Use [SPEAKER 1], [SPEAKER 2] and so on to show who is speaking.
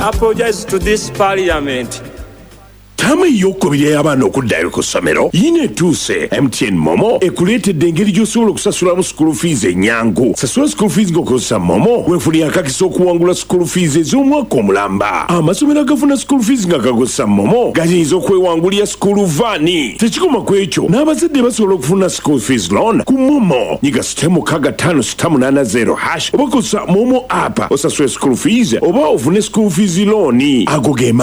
[SPEAKER 1] apologize to this parliament.
[SPEAKER 2] Tama ey'okubiri y'abaana okuddayo ku ssomero yina etuuse. MTN Momo ekuleetedde engeri gy'osobola okusasulamu school fees ennyangu. Sasula school fees ng'okozesa Momo weefunira akakisa okuwangula school fees ez'omwaka omulamba. Amasomero agafuna school fees nga gakozesa Momo gayinza okwewangulira school vaani. Tekikoma ku ekyo n'abazadde basobola okufuna school fees loan ku Momo. Nyiga *55680# oba kozesa Momo app osasule school fees oba ofune school fees loan. Ago ge